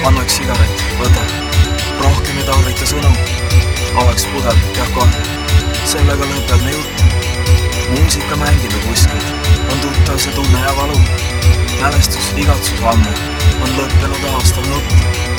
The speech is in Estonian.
annaks sigaret, võta. Rohkem ei tarvita sõnu. Avaks pudel, jah kohe. Sellega lõpeb me jutt. Muusika mängib ja kuskilt. On tuttav see tunne ja valu. Mälestus, igatsus ammu. On lõppenud aastal nutt.